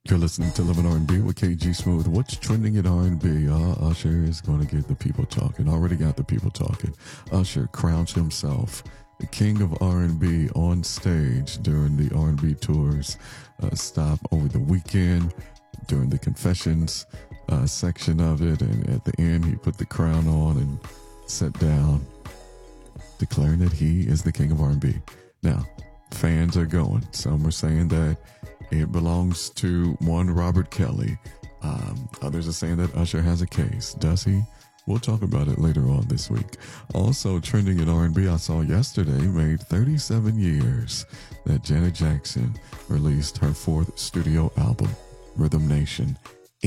You're listening to Living R&B with KG Smooth. What's trending in R&B? Usher is going to get the people talking. Already got the people talking. Usher crowns himself the king of R&B on stage during the R&B tours stop over the weekend during the Confessions section of it. And at the end, he put the crown on and sat down, declaring that he is the king of R&B. Now, fans are going. Some are saying that it belongs to one Robert Kelly. Others are saying that Usher has a case. Does he? We'll talk about it later on this week. Also trending in R&B, I saw yesterday made 37 years that Janet Jackson released her fourth studio album, Rhythm Nation,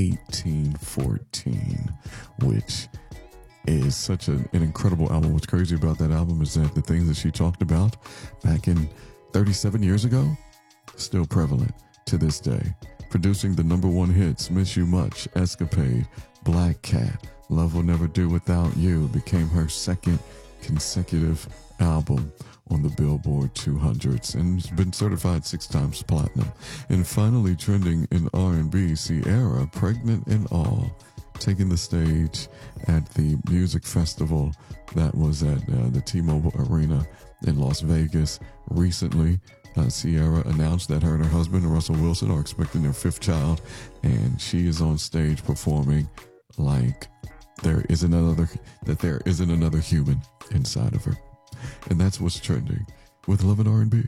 1814, which is such an incredible album. What's crazy about that album is that the things that she talked about back in 37 years ago, still prevalent to this day. Producing the number one hits, Miss You Much, Escapade, Black Cat, Love Will Never Do Without You became her second consecutive album on the Billboard 200s and has been certified 6 times platinum. And finally trending in R&B, Ciara, Pregnant and All, taking the stage at the music festival that was at the T-Mobile Arena in Las Vegas recently. Ciara announced that her and her husband, Russell Wilson, are expecting their 5th child, and she is on stage performing like there isn't another human inside of her. And that's what's trending with Love and R&B.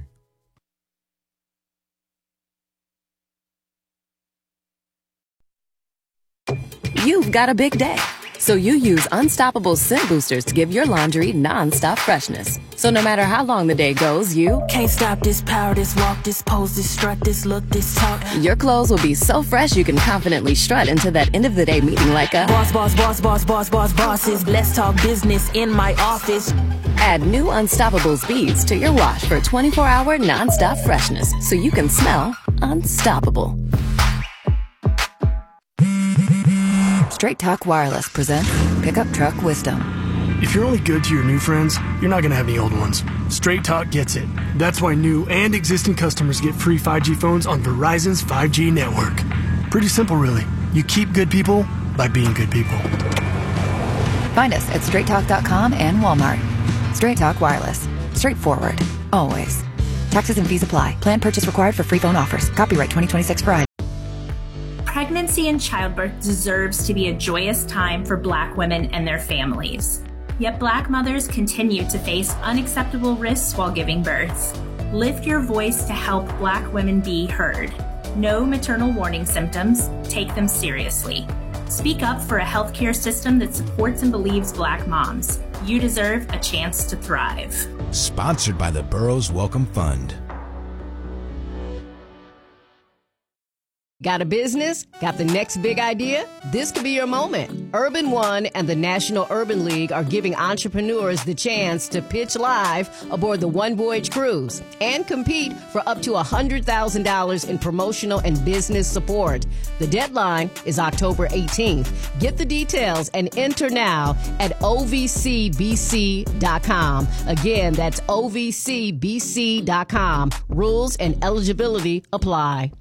You've got a big day, so you use Unstoppable Scent Boosters to give your laundry non-stop freshness. So no matter how long the day goes, you can't stop this power, this walk, this pose, this strut, this look, this talk. Your clothes will be so fresh you can confidently strut into that end of the day meeting like a bosses. Let's talk business in my office. Add new Unstoppables beads to your wash for 24-hour non-stop freshness so you can smell unstoppable. Straight Talk Wireless presents Pickup Truck Wisdom. If you're only good to your new friends, you're not going to have any old ones. Straight Talk gets it. That's why new and existing customers get free 5G phones on Verizon's 5G network. Pretty simple, really. You keep good people by being good people. Find us at straighttalk.com and Walmart. Straight Talk Wireless. Straightforward. Always. Taxes and fees apply. Plan purchase required for free phone offers. Copyright 2026 for Pregnancy and childbirth deserves to be a joyous time for Black women and their families. Yet Black mothers continue to face unacceptable risks while giving birth. Lift your voice to help Black women be heard. Know maternal warning symptoms. Take them seriously. Speak up for a healthcare system that supports and believes Black moms. You deserve a chance to thrive. Sponsored by the Burroughs Welcome Fund. Got a business? Got the next big idea? This could be your moment. Urban One and the National Urban League are giving entrepreneurs the chance to pitch live aboard the One Voyage Cruise and compete for up to $100,000 in promotional and business support. The deadline is October 18th. Get the details and enter now at ovcbc.com. Again, that's ovcbc.com. Rules and eligibility apply.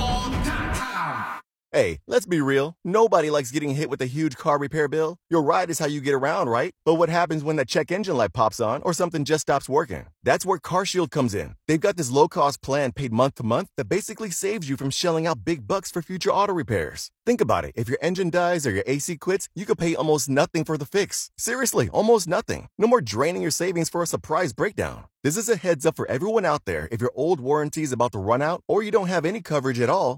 Hey, let's be real. Nobody likes getting hit with a huge car repair bill. Your ride is how you get around, right? But what happens when that check engine light pops on or something just stops working? That's where CarShield comes in. They've got this low-cost plan paid month to month that basically saves you from shelling out big bucks for future auto repairs. Think about it. If your engine dies or your AC quits, you could pay almost nothing for the fix. Seriously, almost nothing. No more draining your savings for a surprise breakdown. This is a heads up for everyone out there. If your old warranty is about to run out or you don't have any coverage at all,